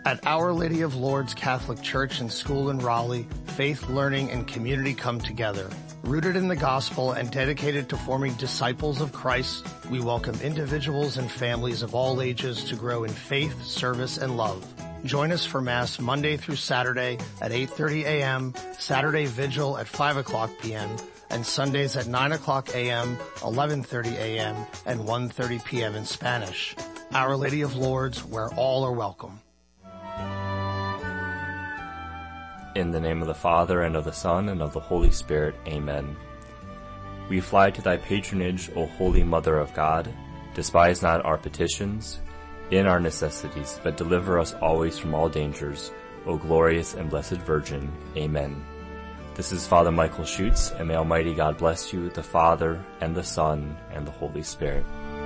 At Our Lady of Lourdes Catholic Church and School in Raleigh, faith, learning, and community come together. Rooted in the gospel and dedicated to forming disciples of Christ, we welcome individuals and families of all ages to grow in faith, service, and love. Join us for Mass Monday through Saturday at 8:30 a.m., Saturday Vigil at 5 o'clock p.m., and Sundays at 9 o'clock a.m., 11:30 a.m., and 1:30 p.m. in Spanish. Our Lady of Lourdes, where all are welcome. In the name of the Father, and of the Son, and of the Holy Spirit. Amen. We fly to thy patronage, O Holy Mother of God. Despise not our petitions in our necessities, but deliver us always from all dangers, O glorious and blessed Virgin. Amen. This is Father Michael Schutz, and may Almighty God bless you, the Father, and the Son, and the Holy Spirit.